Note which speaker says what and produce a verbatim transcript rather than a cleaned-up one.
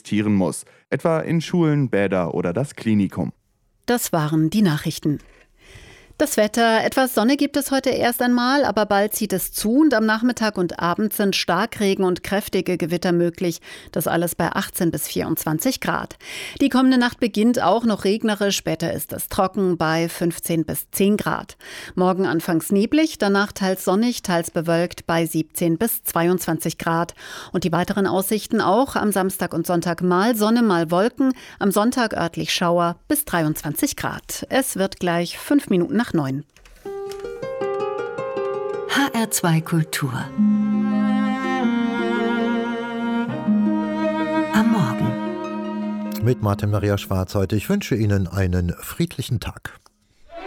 Speaker 1: investieren muss, etwa in Schulen, Bäder oder das Klinikum.
Speaker 2: Das waren die Nachrichten. Das Wetter, etwas Sonne gibt es heute erst einmal, aber bald zieht es zu und am Nachmittag und Abend sind Starkregen und kräftige Gewitter möglich. Das alles bei achtzehn bis vierundzwanzig Grad. Die kommende Nacht beginnt auch noch regnerisch, später ist es trocken bei fünfzehn bis zehn Grad. Morgen anfangs neblig, danach teils sonnig, teils bewölkt bei siebzehn bis zweiundzwanzig Grad. Und die weiteren Aussichten auch am Samstag und Sonntag mal Sonne, mal Wolken, am Sonntag örtlich Schauer bis dreiundzwanzig Grad. Es wird gleich fünf Minuten nach neun.
Speaker 3: H R zwei Kultur. Am Morgen.
Speaker 4: Mit Martin Maria Schwarz heute. Ich wünsche Ihnen einen friedlichen Tag.